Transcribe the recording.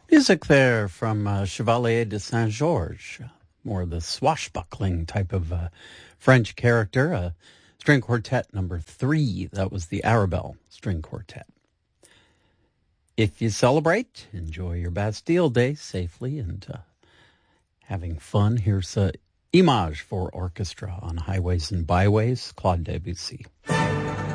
Music there from Chevalier de Saint-Georges, more the swashbuckling type of French character. String Quartet number 3, that was the Arabelle String Quartet. If you celebrate, enjoy your Bastille Day safely and having fun. Here's Image for Orchestra on Highways and Byways, Claude Debussy.